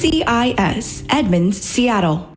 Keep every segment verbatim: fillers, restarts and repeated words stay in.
C I S, Edmonds, Seattle.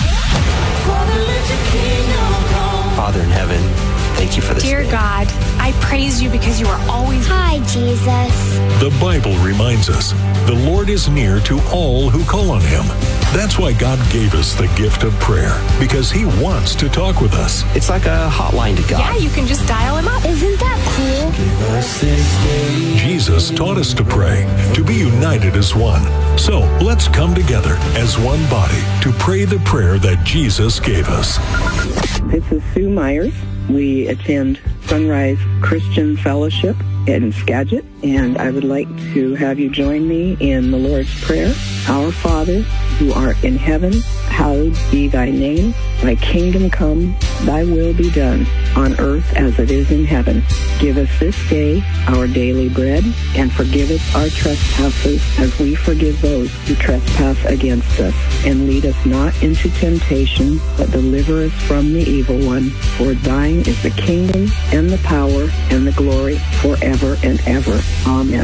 Father in heaven, thank you for this Dear day. God, I praise you because you are always... Hi, Jesus. The Bible reminds us the Lord is near to all who call on him. That's why God gave us the gift of prayer, because he wants to talk with us. It's like a hotline to God. Yeah, you can just dial him up. Isn't that cool? Jesus taught us to pray, to be united as one. So let's come together as one body to pray the prayer that Jesus gave us. This is Sue Myers. We attend Sunrise Christian Fellowship in Skagit, and I would like to have you join me in the Lord's Prayer. Our Father, who art in heaven, hallowed be thy name. Thy kingdom come, thy will be done, on earth as it is in heaven. Give us this day our daily bread, and forgive us our trespasses as we forgive those who trespass against us. And lead us not into temptation, but deliver us from the evil one. For thine is the kingdom, and the power, and the glory, forever and ever. Amen.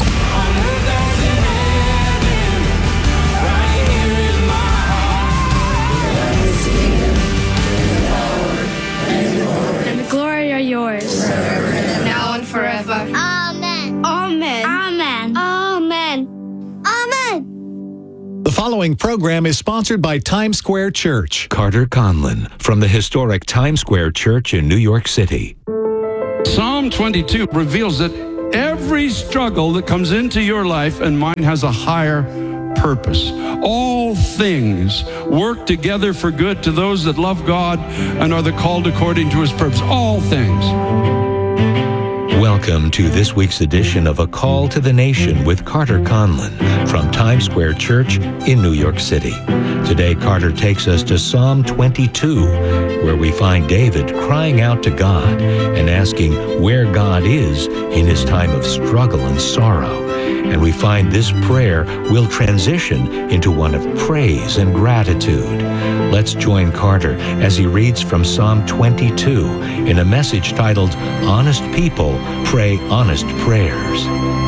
Yours, now and forever. Amen. Amen. Amen. Amen. Amen. The following program is sponsored by Times Square Church. Carter Conlon from the historic Times Square Church in New York City. Psalm twenty-two reveals that every struggle that comes into your life and mine has a higher purpose. All things work together for good to those that love God and are the called according to his purpose. All things. Welcome to this week's edition of A Call to the Nation with Carter Conlon from Times Square Church in New York City. Today, Carter takes us to Psalm twenty-two, where we find David crying out to God and asking where God is in his time of struggle and sorrow. And we find this prayer will transition into one of praise and gratitude. Let's join Carter as he reads from Psalm twenty-two in a message titled, Honest People Pray Honest Prayers.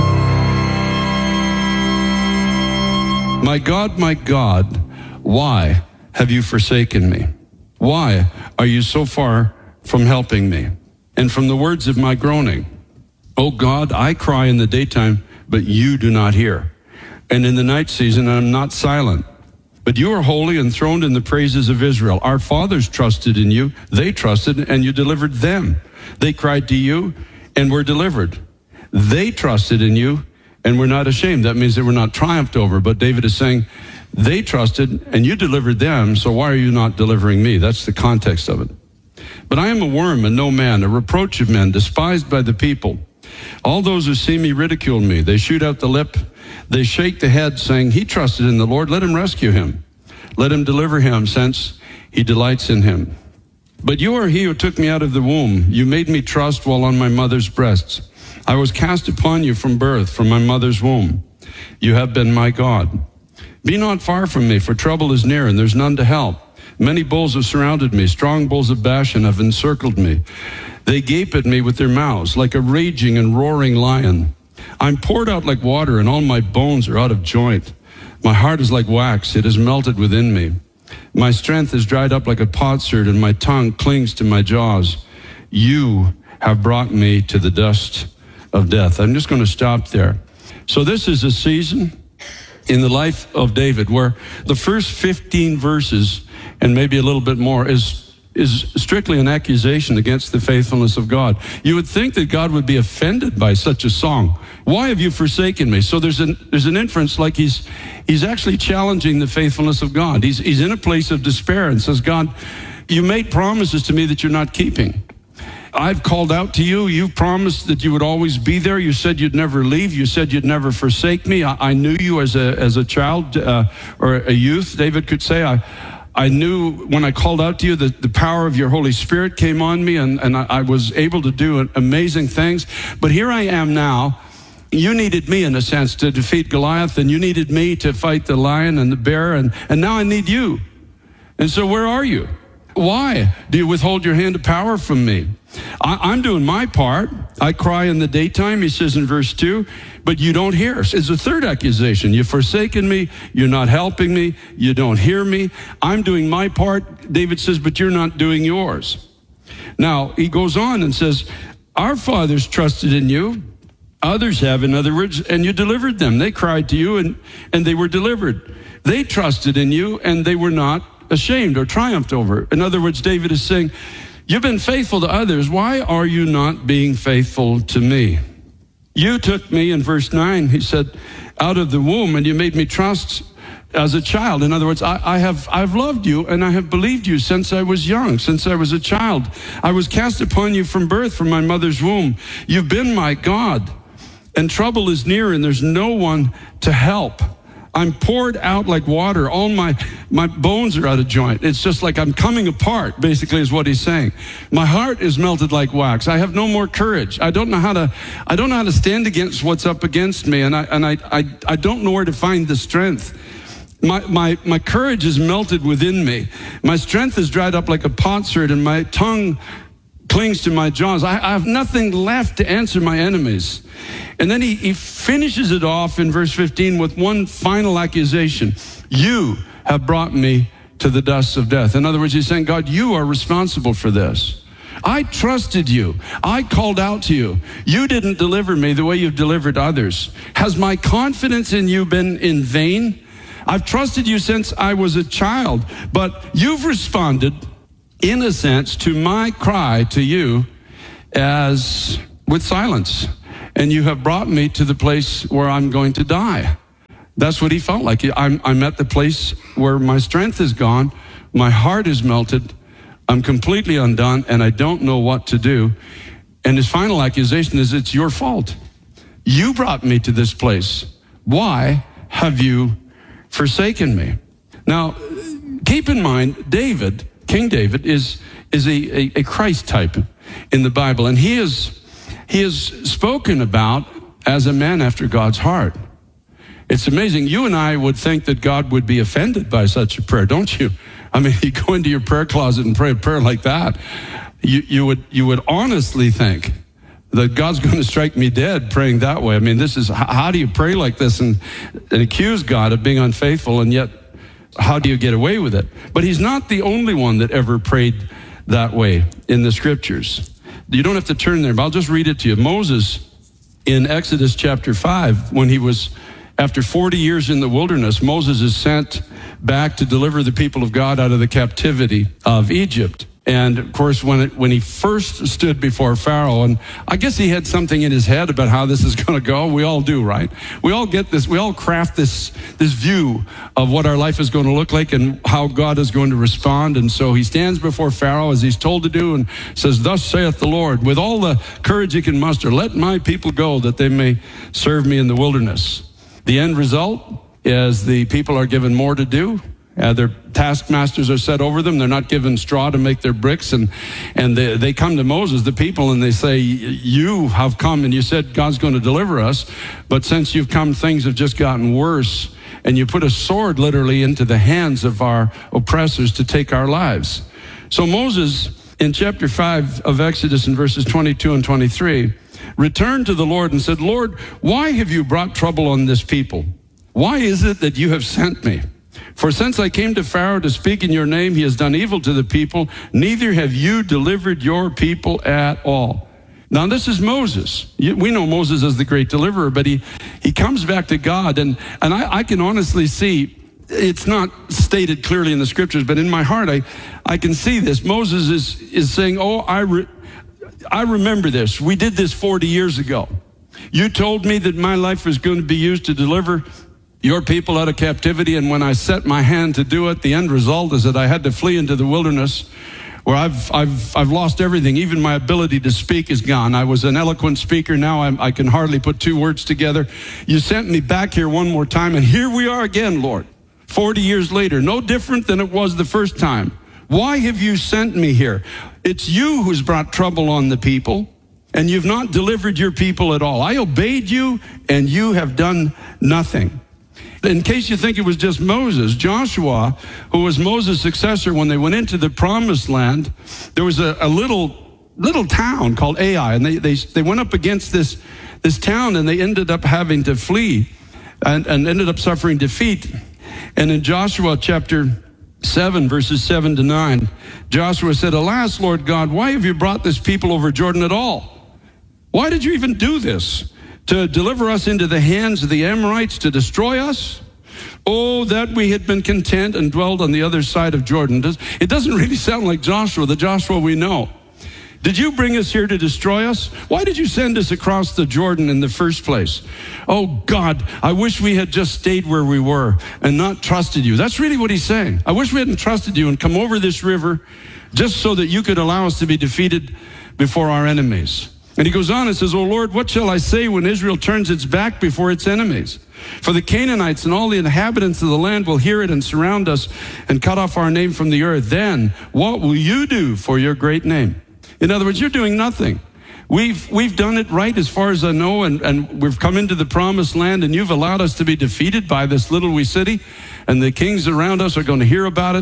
My God, my God, why have you forsaken me? Why are you so far from helping me and from the words of my groaning? O God, I cry in the daytime, but you do not hear. And in the night season, I am not silent. But you are holy, enthroned in the praises of Israel. Our fathers trusted in you. They trusted, and you delivered them. They cried to you and were delivered. They trusted in you and were not ashamed. That means they were not triumphed over. But David is saying, they trusted and you delivered them, so why are you not delivering me? That's the context of it. But I am a worm and no man, a reproach of men, despised by the people. All those who see me ridicule me. They shoot out the lip. They shake the head, saying, he trusted in the Lord. Let him rescue him. Let him deliver him, since he delights in him. But you are he who took me out of the womb. You made me trust while on my mother's breasts. I was cast upon you from birth, from my mother's womb. You have been my God. Be not far from me, for trouble is near, and there's none to help. Many bulls have surrounded me. Strong bulls of Bashan have encircled me. They gape at me with their mouths, like a raging and roaring lion. I'm poured out like water, and all my bones are out of joint. My heart is like wax. It is melted within me. My strength is dried up like a potsherd, and my tongue clings to my jaws. You have brought me to the dust of death. I'm just going to stop there. So this is a season in the life of David where the first fifteen verses, and maybe a little bit more, is is strictly an accusation against the faithfulness of God. You would think that God would be offended by such a song. Why have you forsaken me? So there's an there's an inference like he's he's actually challenging the faithfulness of God. He's he's in a place of despair and says, God, you made promises to me that you're not keeping. I've called out to you. You promised that you would always be there. You said you'd never leave. You said you'd never forsake me. I, I knew you as a as a child uh, or a youth, David could say. I I knew when I called out to you that the power of your Holy Spirit came on me, and, and I, I was able to do amazing things. But here I am now. You needed me, in a sense, to defeat Goliath, and you needed me to fight the lion and the bear, and, and now I need you. And so where are you? Why do you withhold your hand of power from me? I, I'm doing my part. I cry in the daytime, he says in verse two, but you don't hear. It's a third accusation. You've forsaken me. You're not helping me. You don't hear me. I'm doing my part, David says, but you're not doing yours. Now, he goes on and says, our fathers trusted in you. Others have, in other words, and you delivered them. They cried to you and, and they were delivered. They trusted in you and they were not ashamed or triumphed over it. In other words, David is saying, you've been faithful to others. Why are you not being faithful to me? You took me, in verse nine, he said, out of the womb, and you made me trust as a child. In other words, I, I have I've loved you and I have believed you since I was young, since I was a child. I was cast upon you from birth, from my mother's womb. You've been my God, and trouble is near, and there's no one to help. I'm poured out like water. All my, my bones are out of joint. It's just like I'm coming apart, basically, is what he's saying. My heart is melted like wax. I have no more courage. I don't know how to, I don't know how to stand against what's up against me. And I, and I, I, I don't know where to find the strength. My, my, my courage is melted within me. My strength is dried up like a potsherd, and my tongue clings to my jaws. I, I have nothing left to answer my enemies. And then he, he finishes it off in verse fifteen with one final accusation. You have brought me to the dust of death. In other words, he's saying, God, you are responsible for this. I trusted you. I called out to you. You didn't deliver me the way you've delivered others. Has my confidence in you been in vain? I've trusted you since I was a child, but you've responded, in a sense, to my cry to you as with silence. And you have brought me to the place where I'm going to die. That's what he felt like. I'm, I'm at the place where my strength is gone. My heart is melted. I'm completely undone, and I don't know what to do. And his final accusation is, it's your fault. You brought me to this place. Why have you forsaken me? Now, keep in mind, David, King David, is, is a, a, a Christ type in the Bible. And he is... He is spoken about as a man after God's heart. It's amazing. You and I would think that God would be offended by such a prayer, don't you? I mean, you go into your prayer closet and pray a prayer like that. You, you would you would honestly think that God's going to strike me dead praying that way. I mean, this is, how do you pray like this and, and accuse God of being unfaithful, and yet how do you get away with it? But he's not the only one that ever prayed that way in the scriptures. You don't have to turn there, but I'll just read it to you. Moses, in Exodus chapter five, when he was, after forty years in the wilderness, Moses is sent back to deliver the people of God out of the captivity of Egypt. And of course, when it, when he first stood before Pharaoh, and I guess he had something in his head about how this is going to go. We all do, right? We all get this, we all craft this, this view of what our life is going to look like and how God is going to respond. And so he stands before Pharaoh as he's told to do and says, thus saith the Lord, with all the courage he can muster, let my people go that they may serve me in the wilderness. The end result is the people are given more to do. Uh, their taskmasters are set over them. They're not given straw to make their bricks. And, and they, they come to Moses, the people, and they say, you have come and you said God's going to deliver us. But since you've come, things have just gotten worse. And you put a sword literally into the hands of our oppressors to take our lives. So Moses, in chapter five of Exodus, in verses twenty-two and twenty-three, returned to the Lord and said, Lord, why have you brought trouble on this people? Why is it that you have sent me? For since I came to Pharaoh to speak in your name, he has done evil to the people. Neither have you delivered your people at all. Now, this is Moses. We know Moses as the great deliverer, but he, he comes back to God. And, and I, I can honestly see, it's not stated clearly in the scriptures, but in my heart, I, I can see this. Moses is, is saying, oh, I, re, I remember this. We did this forty years ago. You told me that my life was going to be used to deliver your people out of captivity, and when I set my hand to do it, the end result is that I had to flee into the wilderness, where I've I've I've lost everything. Even my ability to speak is gone. I was an eloquent speaker. Now I'm, I can hardly put two words together. You sent me back here one more time, and here we are again, Lord, forty years later, no different than it was the first time. Why have you sent me here? It's you who's brought trouble on the people, and you've not delivered your people at all. I obeyed you, and you have done nothing. In case you think it was just Moses, Joshua, who was Moses' successor when they went into the promised land, there was a, a little little town called Ai, and they, they, they went up against this, this town, and they ended up having to flee and, and ended up suffering defeat. And in Joshua chapter seven, verses seven to nine, Joshua said, "Alas, Lord God, why have you brought this people over Jordan at all? Why did you even do this? To deliver us into the hands of the Amorites to destroy us? Oh, that we had been content and dwelled on the other side of Jordan." It doesn't really sound like Joshua, the Joshua we know. Did you bring us here to destroy us? Why did you send us across the Jordan in the first place? Oh God, I wish we had just stayed where we were and not trusted you. That's really what he's saying. I wish we hadn't trusted you and come over this river just so that you could allow us to be defeated before our enemies. And he goes on and says, "Oh Lord, what shall I say when Israel turns its back before its enemies? For the Canaanites and all the inhabitants of the land will hear it and surround us and cut off our name from the earth. Then what will you do for your great name?" In other words, you're doing nothing. We've we've done it right as far as I know, and, and we've come into the promised land, and you've allowed us to be defeated by this little wee city, and the kings around us are going to hear about it.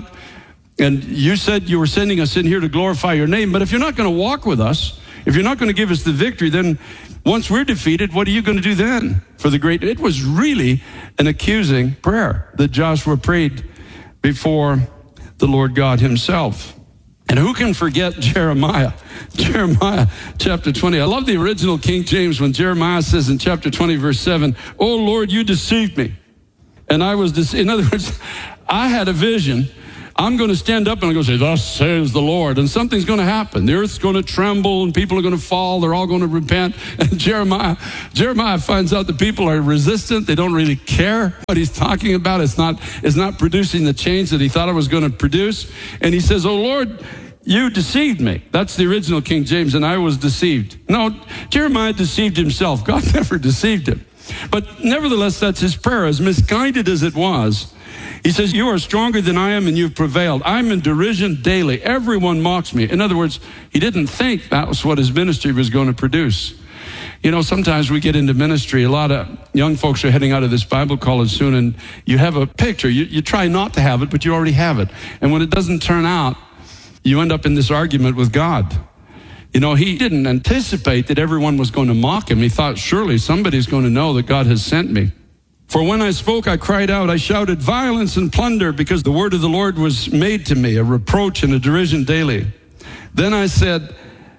And you said you were sending us in here to glorify your name, but if you're not going to walk with us, if you're not going to give us the victory, then once we're defeated, what are you going to do then for the great? It was really an accusing prayer that Joshua prayed before the Lord God himself. And who can forget Jeremiah? Jeremiah chapter twenty. I love the original King James when Jeremiah says in chapter twenty, verse seven, "Oh Lord, you deceived me. And I was deceived." In other words, I had a vision. I'm going to stand up and I'm going to say, "Thus says the Lord," and something's going to happen. The earth's going to tremble and people are going to fall. They're all going to repent. And Jeremiah, Jeremiah finds out the people are resistant. They don't really care what he's talking about. It's not, it's not producing the change that he thought it was going to produce. And he says, "Oh Lord, you deceived me." That's the original King James, "and I was deceived." No, Jeremiah deceived himself. God never deceived him. But nevertheless, that's his prayer. As misguided as it was, he says, "You are stronger than I am and you've prevailed. I'm in derision daily. Everyone mocks me." In other words, he didn't think that was what his ministry was going to produce. You know, sometimes we get into ministry. A lot of young folks are heading out of this Bible college soon, and you have a picture. You, you try not to have it, but you already have it. And when it doesn't turn out, you end up in this argument with God. You know, he didn't anticipate that everyone was going to mock him. He thought, surely somebody's going to know that God has sent me. "For when I spoke, I cried out, I shouted violence and plunder, because the word of the Lord was made to me, a reproach and a derision daily. Then I said,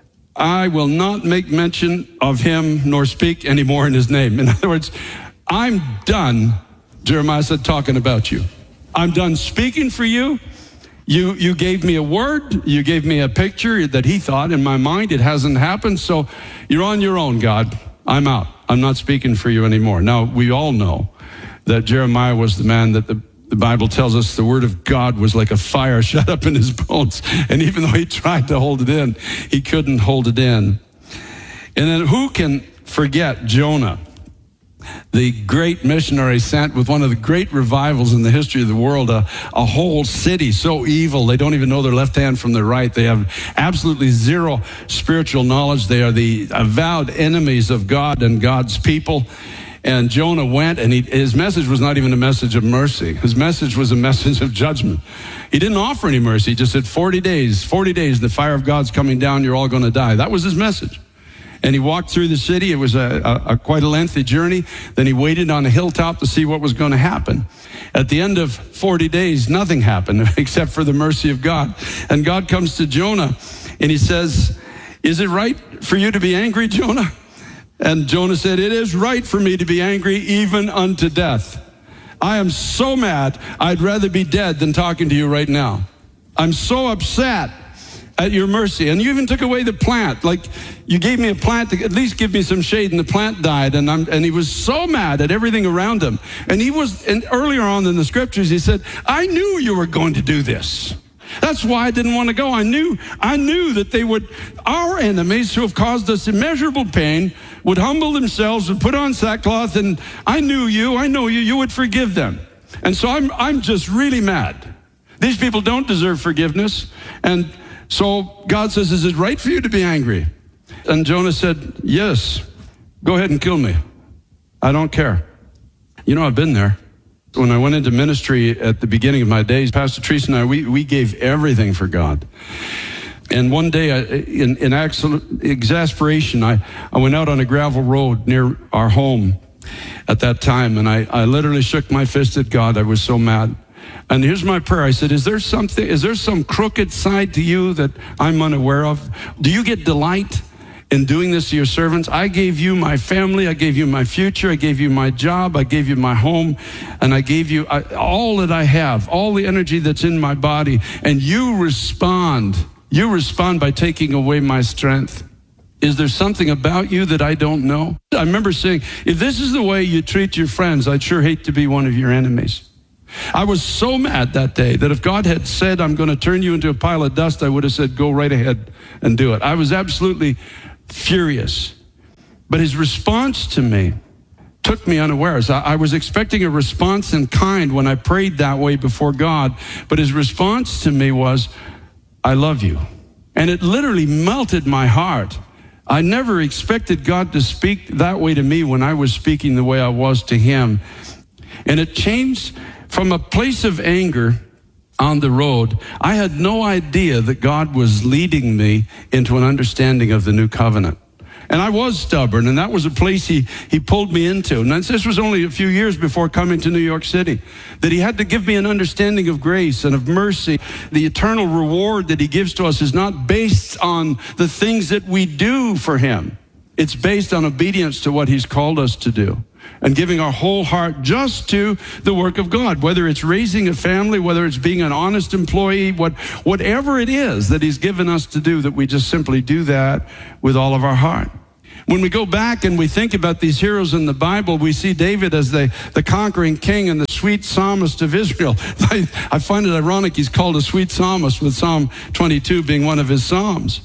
I will not make mention of him nor speak anymore in his name." In other words, I'm done, Jeremiah said, talking about you. I'm done speaking for you. You you gave me a word. You gave me a picture that he thought in my mind. It hasn't happened. So you're on your own, God. I'm out. I'm not speaking for you anymore. Now, we all know that Jeremiah was the man that the, the Bible tells us the word of God was like a fire shut up in his bones. And even though he tried to hold it in, he couldn't hold it in. And then who can forget Jonah, the great missionary sent with one of the great revivals in the history of the world, a, a whole city so evil they don't even know their left hand from their right. They have absolutely zero spiritual knowledge. They are the avowed enemies of God and God's people. And Jonah went, and he, his message was not even a message of mercy. His message was a message of judgment. He didn't offer any mercy. He just said, forty days, forty days, the fire of God's coming down, you're all going to die. That was his message. And he walked through the city. It was a, a, a quite a lengthy journey. Then he waited on a hilltop to see what was going to happen. At the end of forty days, nothing happened except for the mercy of God. And God comes to Jonah and he says, "Is it right for you to be angry, Jonah?" And Jonah said, "It is right for me to be angry, even unto death. I am so mad, I'd rather be dead than talking to you right now. I'm so upset at your mercy. And you even took away the plant. Like, you gave me a plant to at least give me some shade, and the plant died." And I'm, and he was so mad at everything around him. And he was, and earlier on in the scriptures, he said, "I knew you were going to do this. That's why I didn't want to go. I knew, I knew that they would, our enemies who have caused us immeasurable pain, would humble themselves and put on sackcloth, and I knew you, I know you, you would forgive them. And so I'm, I'm just really mad. These people don't deserve forgiveness." And so God says, "Is it right for you to be angry?" And Jonah said, "Yes, go ahead and kill me. I don't care." You know, I've been there. When I went into ministry at the beginning of my days, Pastor Teresa and I, we, we gave everything for God. And one day, I, in, in absolute exasperation, I, I went out on a gravel road near our home at that time, and I, I literally shook my fist at God. I was so mad. And here's my prayer. I said, is there something, is there some crooked side to you that I'm unaware of? Do you get delight in doing this to your servants? I gave you my family. I gave you my future. I gave you my job. I gave you my home. And I gave you I, all that I have, all the energy that's in my body. And you respond. You respond by taking away my strength. Is there something about you that I don't know? I remember saying, if this is the way you treat your friends, I'd sure hate to be one of your enemies. I was so mad that day that if God had said, I'm going to turn you into a pile of dust, I would have said, go right ahead and do it. I was absolutely furious. But his response to me took me unawares. I, I was expecting a response in kind when I prayed that way before God. But his response to me was, I love you. And it literally melted my heart. I never expected God to speak that way to me when I was speaking the way I was to him. And it changed from a place of anger on the road. I had no idea that God was leading me into an understanding of the new covenant. And I was stubborn, and that was a place he, he pulled me into. And this was only a few years before coming to New York City, that he had to give me an understanding of grace and of mercy. The eternal reward that he gives to us is not based on the things that we do for him. It's based on obedience to what he's called us to do and giving our whole heart just to the work of God, whether it's raising a family, whether it's being an honest employee, what, whatever it is that he's given us to do, that we just simply do that with all of our heart. When we go back and we think about these heroes in the Bible, we see David as the, the conquering king and the sweet psalmist of Israel. I, I find it ironic he's called a sweet psalmist, with Psalm twenty-two being one of his psalms.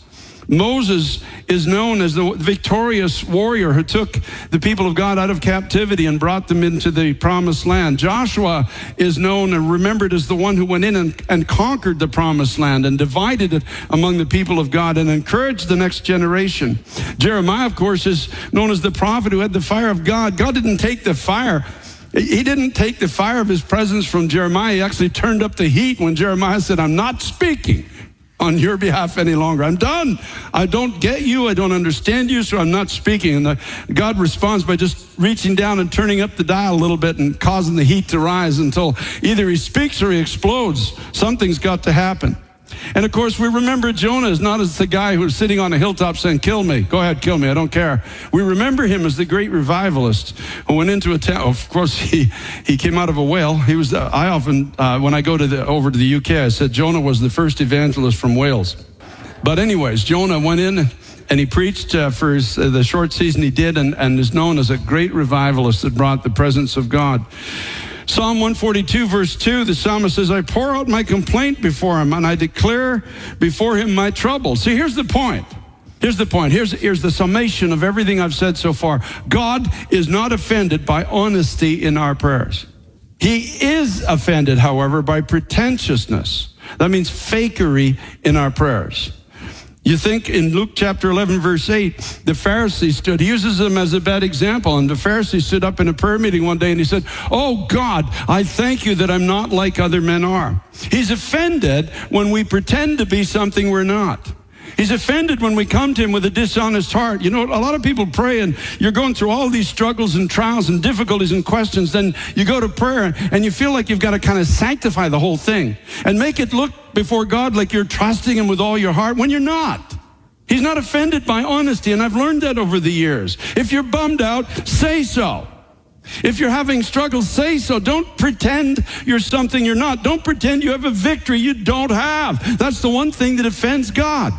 Moses is known as the victorious warrior who took the people of God out of captivity and brought them into the promised land. Joshua is known and remembered as the one who went in and, and conquered the promised land and divided it among the people of God and encouraged the next generation. Jeremiah, of course, is known as the prophet who had the fire of God. God didn't take the fire. He didn't take the fire of his presence from Jeremiah. He actually turned up the heat when Jeremiah said, I'm not speaking on your behalf any longer. I'm done. I don't get you. I don't understand you, so I'm not speaking. And the, God responds by just reaching down and turning up the dial a little bit and causing the heat to rise until either he speaks or he explodes. Something's got to happen. And of course, we remember Jonah as not as the guy who was sitting on a hilltop saying, kill me, go ahead, kill me, I don't care. We remember him as the great revivalist who went into a town. Of course, he, he came out of a whale. He was, uh, I often, uh, when I go to the, over to the U K, I said Jonah was the first evangelist from Wales. But anyways, Jonah went in and he preached uh, for his, uh, the short season he did, and, and is known as a great revivalist that brought the presence of God. Psalm one forty-two, verse two, the psalmist says, I pour out my complaint before him, and I declare before him my trouble. See, here's the point. Here's the point. Here's, here's the summation of everything I've said so far. God is not offended by honesty in our prayers. He is offended, however, by pretentiousness. That means fakery in our prayers. You think in Luke chapter eleven, verse eight, the Pharisee stood, he uses them as a bad example, and the Pharisee stood up in a prayer meeting one day and he said, oh God, I thank you that I'm not like other men are. He's offended when we pretend to be something we're not. He's offended when we come to him with a dishonest heart. You know, a lot of people pray and you're going through all these struggles and trials and difficulties and questions. Then you go to prayer and you feel like you've got to kind of sanctify the whole thing and make it look before God like you're trusting him with all your heart when you're not. He's not offended by honesty, and I've learned that over the years. If you're bummed out, say so. If you're having struggles, say so. Don't pretend you're something you're not. Don't pretend you have a victory you don't have. That's the one thing that offends God.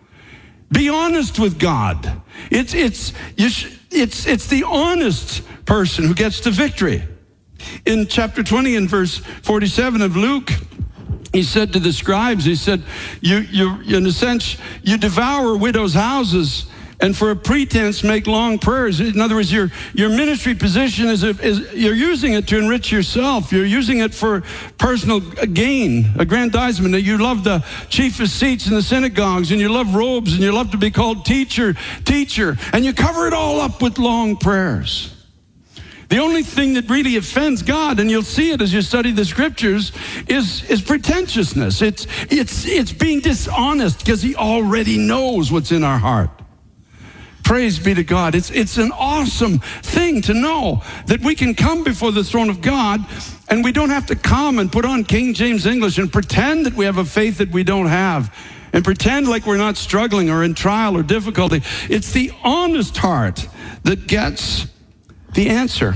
Be honest with God. It's, it's, you sh- it's, it's the honest person who gets the victory. In chapter twenty and verse forty-seven of Luke, he said to the scribes, he said, you, you, in a sense, you devour widows' houses and for a pretense make long prayers. In other words, your, your ministry position is, a, is you're using it to enrich yourself. You're using it for personal gain, aggrandizement. You love the chiefest seats in the synagogues, and you love robes, and you love to be called teacher, teacher, and you cover it all up with long prayers. The only thing that really offends God, and you'll see it as you study the scriptures, is, is pretentiousness. It's, it's, it's being dishonest because he already knows what's in our heart. Praise be to God. It's, it's an awesome thing to know that we can come before the throne of God and we don't have to come and put on King James English and pretend that we have a faith that we don't have and pretend like we're not struggling or in trial or difficulty. It's the honest heart that gets the answer.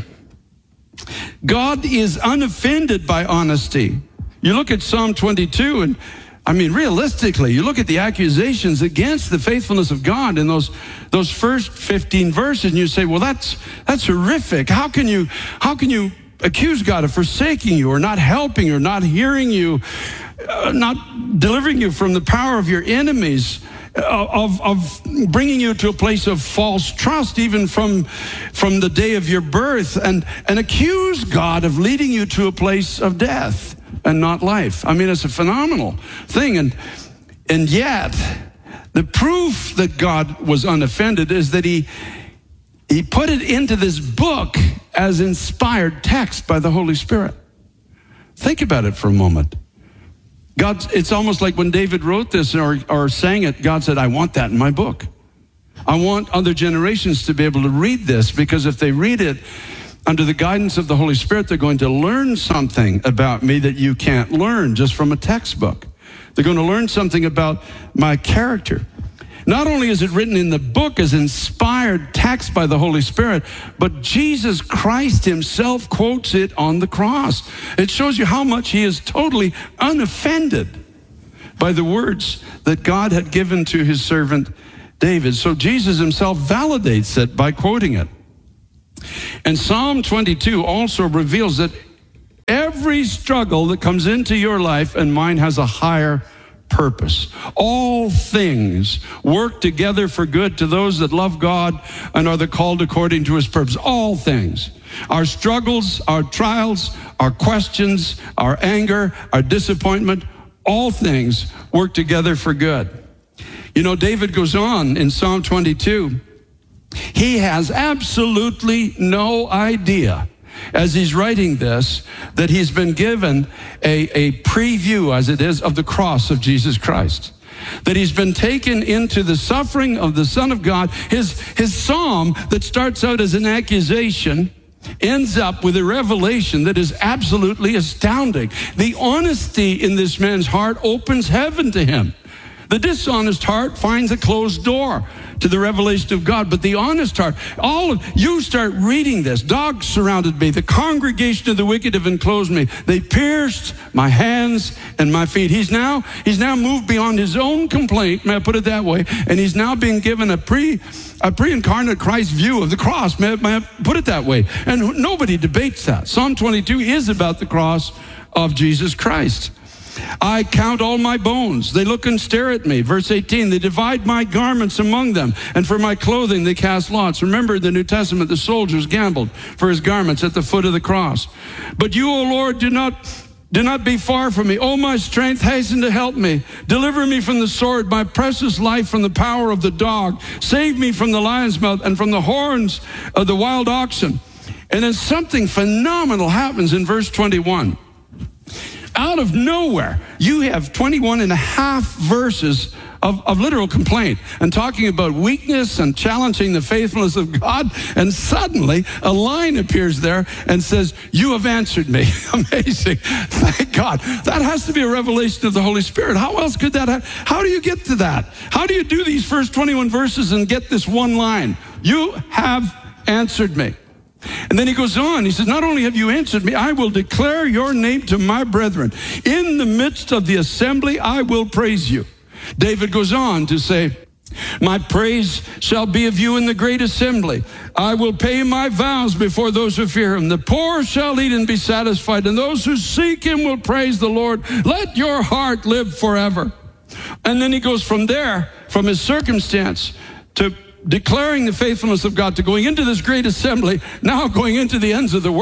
God is unoffended by honesty. You look at Psalm twenty-two, and I mean, realistically, you look at the accusations against the faithfulness of God in those those first fifteen verses, and you say, well, that's that's horrific. How can you how can you accuse God of forsaking you or not helping you or not hearing you, uh, not delivering you from the power of your enemies? Of, of bringing you to a place of false trust, even from, from the day of your birth, and, and accuse God of leading you to a place of death and not life. I mean, it's a phenomenal thing. And, and yet, the proof that God was unoffended is that he, he put it into this book as inspired text by the Holy Spirit. Think about it for a moment. God, it's almost like when David wrote this or, or sang it, God said, I want that in my book. I want other generations to be able to read this, because if they read it under the guidance of the Holy Spirit, they're going to learn something about me that you can't learn just from a textbook. They're going to learn something about my character. Not only is it written in the book as inspired text by the Holy Spirit, but Jesus Christ himself quotes it on the cross. It shows you how much he is totally unoffended by the words that God had given to his servant David. So Jesus himself validates it by quoting it. And Psalm twenty-two also reveals that every struggle that comes into your life and mine has a higher purpose. All things work together for good to those that love God and are the called according to his purpose. All things. Our struggles, our trials, our questions, our anger, our disappointment, all things work together for good. You know, David goes on in Psalm twenty-two. He has absolutely no idea, as he's writing this, that he's been given a, a preview, as it is, of the cross of Jesus Christ. That he's been taken into the suffering of the Son of God. His, his psalm that starts out as an accusation ends up with a revelation that is absolutely astounding. The honesty in this man's heart opens heaven to him. The dishonest heart finds a closed door to the revelation of God. But the honest heart, all of you start reading this. Dogs surrounded me. The congregation of the wicked have enclosed me. They pierced my hands and my feet. He's now, he's now moved beyond his own complaint, may I put it that way, and he's now being given a pre, a pre-incarnate Christ view of the cross, may I, may I put it that way. And nobody debates that. Psalm twenty-two is about the cross of Jesus Christ. I count all my bones. They look and stare at me. Verse eighteen, they divide my garments among them, and for my clothing they cast lots. Remember, in the New Testament, the soldiers gambled for his garments at the foot of the cross. But you, O Lord, do not, do not be far from me. O my strength, hasten to help me. Deliver me from the sword, my precious life from the power of the dog. Save me from the lion's mouth and from the horns of the wild oxen. And then something phenomenal happens in verse twenty-one. Out of nowhere, you have twenty-one and a half verses of, of literal complaint and talking about weakness and challenging the faithfulness of God. And suddenly a line appears there and says, you have answered me. Amazing. Thank God. That has to be a revelation of the Holy Spirit. How else could that happen? How do you get to that? How do you do these first twenty-one verses and get this one line? You have answered me. And then he goes on, he says, not only have you answered me, I will declare your name to my brethren. In the midst of the assembly, I will praise you. David goes on to say, my praise shall be of you in the great assembly. I will pay my vows before those who fear him. The poor shall eat and be satisfied, and those who seek him will praise the Lord. Let your heart live forever. And then he goes from there, from his circumstance, to declaring the faithfulness of God, to going into this great assembly, now going into the ends of the world.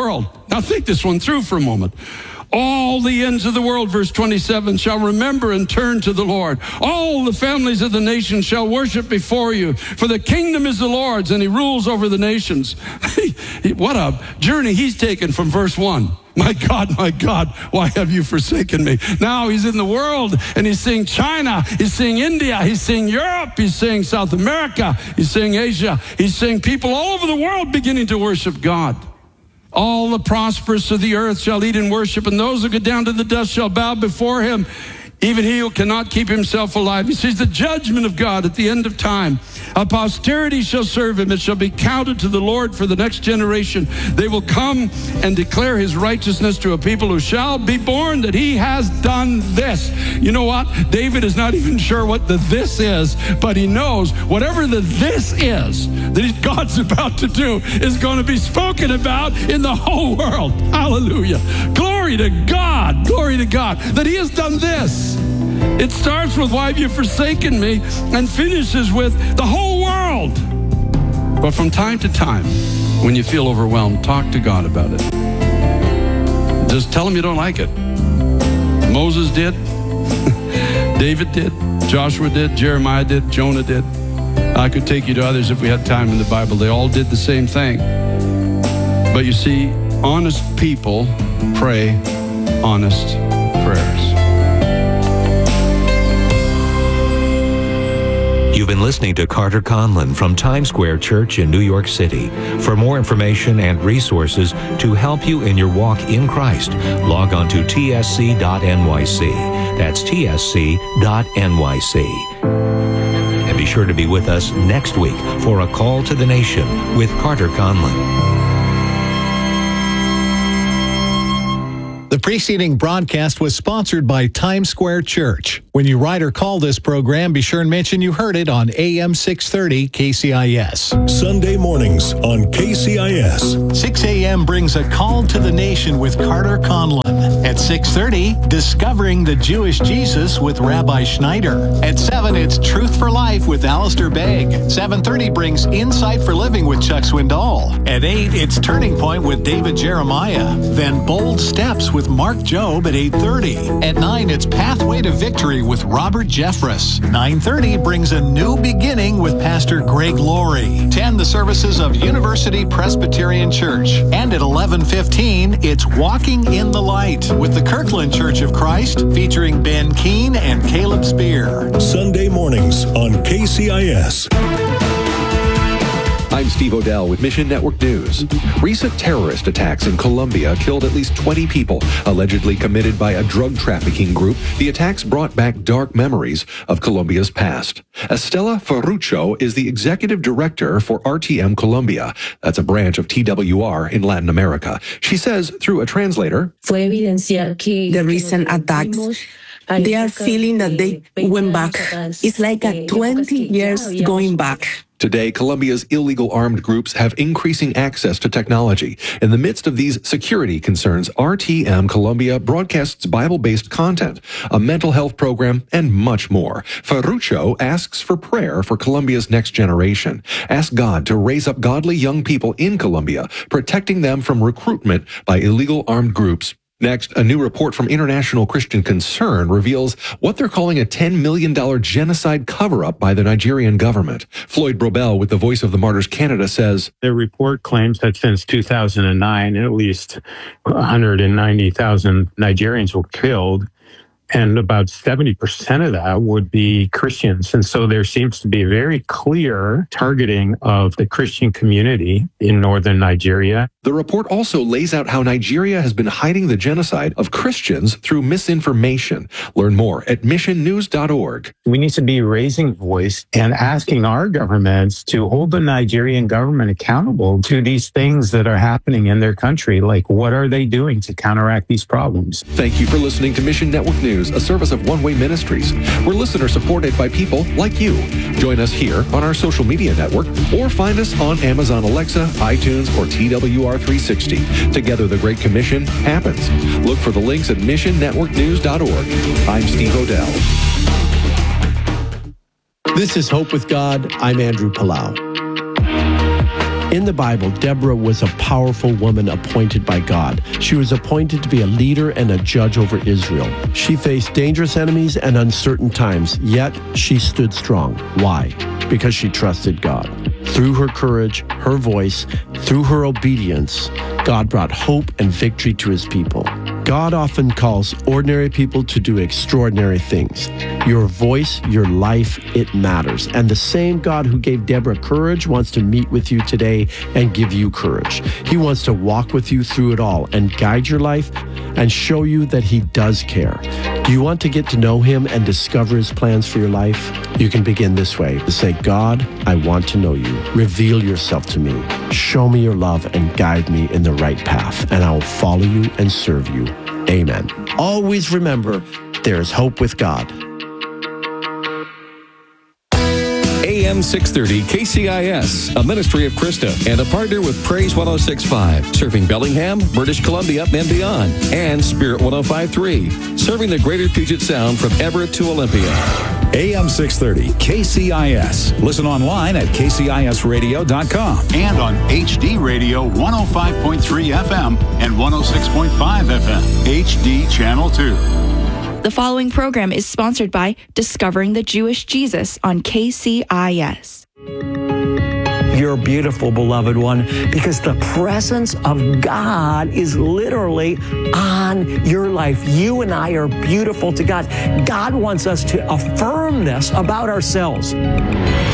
Now think this one through for a moment. All the ends of the world, verse twenty-seven, shall remember and turn to the Lord. All the families of the nations shall worship before you. For the kingdom is the Lord's, and he rules over the nations. What a journey he's taken from verse one. My God, my God, why have you forsaken me? Now he's in the world, and he's seeing China, he's seeing India, he's seeing Europe, he's seeing South America, he's seeing Asia, he's seeing people all over the world beginning to worship God. All the prosperous of the earth shall eat and worship, and those who go down to the dust shall bow before him, even he who cannot keep himself alive. He sees the judgment of God at the end of time. A posterity shall serve him. It shall be counted to the Lord for the next generation. They will come and declare his righteousness to a people who shall be born, that he has done this. You know what? David is not even sure what the this is, but he knows whatever the this is that God's about to do is going to be spoken about in the whole world. Hallelujah. Glory to God. Glory to God that he has done this. It starts with why have you forsaken me and finishes with the whole world. But from time to time, when you feel overwhelmed, talk to God about it. Just tell him you don't like it. Moses did. David did. Joshua did. Jeremiah did. Jonah did. I could take you to others if we had time in the Bible. They all did the same thing. But you see, honest people pray honest prayers. You've been listening to Carter Conlon from Times Square Church in New York City. For more information and resources to help you in your walk in Christ, log on to T S C dot N Y C. That's T S C dot N Y C. And be sure to be with us next week for A Call to the Nation with Carter Conlon. The preceding broadcast was sponsored by Times Square Church. When you write or call this program, be sure and mention you heard it on A M six thirty K C I S. Sunday mornings on K C I S. six a.m. brings A Call to the Nation with Carter Conlon. At six thirty, Discovering the Jewish Jesus with Rabbi Schneider. At seven, it's Truth for Life with Alistair Begg. seven thirty brings Insight for Living with Chuck Swindoll. At eight, it's Turning Point with David Jeremiah. Then Bold Steps with Mark Jobe at eight thirty. At nine, it's Pathway to Victory with Robert Jeffress. nine thirty brings A New Beginning with Pastor Greg Laurie. ten, the services of University Presbyterian Church. And at eleven fifteen, it's Walking in the Light with the Kirkland Church of Christ, featuring Ben Keene and Caleb Spear. Sunday mornings on K C I S. I'm Steve Odell with Mission Network News. Recent terrorist attacks in Colombia killed at least twenty people, allegedly committed by a drug trafficking group. The attacks brought back dark memories of Colombia's past. Estela Ferrucho is the executive director for R T M Colombia. That's a branch of T W R in Latin America. She says, through a translator, the recent attacks, they are feeling that they went back. It's like a twenty years going back. Today, Colombia's illegal armed groups have increasing access to technology. In the midst of these security concerns, R T M Colombia broadcasts Bible-based content, a mental health program, and much more. Ferrucho asks for prayer for Colombia's next generation. Ask God to raise up godly young people in Colombia, protecting them from recruitment by illegal armed groups. Next, a new report from International Christian Concern reveals what they're calling a ten million dollars genocide cover-up by the Nigerian government. Floyd Brobel with the Voice of the Martyrs Canada says, their report claims that since two thousand nine, at least one hundred ninety thousand Nigerians were killed, and about seventy percent of that would be Christians. And so there seems to be a very clear targeting of the Christian community in northern Nigeria. The report also lays out how Nigeria has been hiding the genocide of Christians through misinformation. Learn more at mission news dot org. We need to be raising voice and asking our governments to hold the Nigerian government accountable to these things that are happening in their country. Like, what are they doing to counteract these problems? Thank you for listening to Mission Network News, a service of One Way Ministries. We're listener supported by people like you. Join us here on our social media network or find us on Amazon Alexa, iTunes, or T W R three sixty. Together, the Great Commission happens. Look for the links at mission network news dot org. I'm Steve Odell. This is Hope with God. I'm Andrew Palau. In the Bible, Deborah was a powerful woman appointed by God. She was appointed to be a leader and a judge over Israel. She faced dangerous enemies and uncertain times, yet she stood strong. Why? Because she trusted God. Through her courage, her voice, through her obedience, God brought hope and victory to his people. God often calls ordinary people to do extraordinary things. Your voice, your life, it matters. And the same God who gave Deborah courage wants to meet with you today and give you courage. He wants to walk with you through it all and guide your life and show you that he does care. Do you want to get to know him and discover his plans for your life? You can begin this way. Say, God, I want to know you. Reveal yourself to me. Show me your love and guide me in the right path, and I will follow you and serve you. Amen. Always remember, there is hope with God. A M six thirty K C I S, a ministry of Krista, and a partner with Praise one oh six point five, serving Bellingham, British Columbia, and beyond, and Spirit one oh five point three, serving the greater Puget Sound from Everett to Olympia. A M six thirty K C I S. Listen online at k c i s radio dot com and on H D Radio one oh five point three F M and one oh six point five F M, H D Channel two. The following program is sponsored by Discovering the Jewish Jesus on K C I S. You're beautiful, beloved one, because the presence of God is literally on your life. You and I are beautiful to God. God wants us to affirm this about ourselves.